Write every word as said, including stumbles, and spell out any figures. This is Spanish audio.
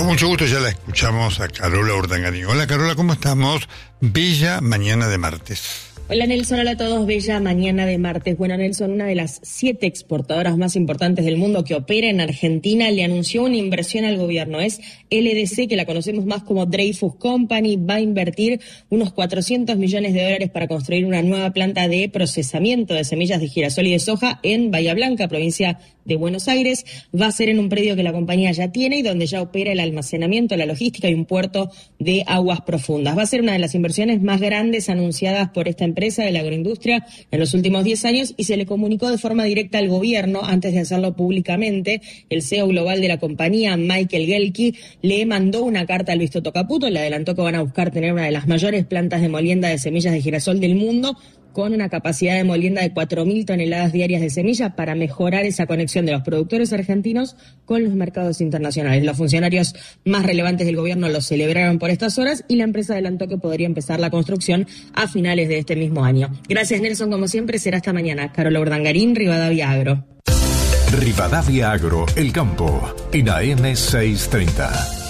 Con mucho gusto ya la escuchamos a Carola Urdangarín. Hola Carola, ¿cómo estamos? Bella mañana de martes. Hola Nelson, hola a todos, bella mañana de martes. Bueno, Nelson, una de las siete exportadoras más importantes del mundo que opera en Argentina le anunció una inversión al gobierno. Es L D C, que la conocemos más como Dreyfus Company, va a invertir unos cuatrocientos millones de dólares para construir una nueva planta de procesamiento de semillas de girasol y de soja en Bahía Blanca, provincia de Buenos Aires. Va a ser en un predio que la compañía ya tiene y donde ya opera el almacenamiento, la logística y un puerto de aguas profundas. Va a ser una de las inversiones más grandes anunciadas por esta empresa de la agroindustria en los últimos diez años y se le comunicó de forma directa al gobierno antes de hacerlo públicamente. El C E O global de la compañía, Michael Gelke, le mandó una carta a Luis Toto Caputo, le adelantó que van a buscar tener una de las mayores plantas de molienda de semillas de girasol del mundo, con una capacidad de molienda de cuatro mil toneladas diarias de semilla para mejorar esa conexión de los productores argentinos con los mercados internacionales. Los funcionarios más relevantes del gobierno lo celebraron por estas horas y la empresa adelantó que podría empezar la construcción a finales de este mismo año. Gracias, Nelson, como siempre, será hasta mañana. Carola Urdangarín, Rivadavia Agro. Rivadavia Agro, El Campo, en A M seiscientos treinta.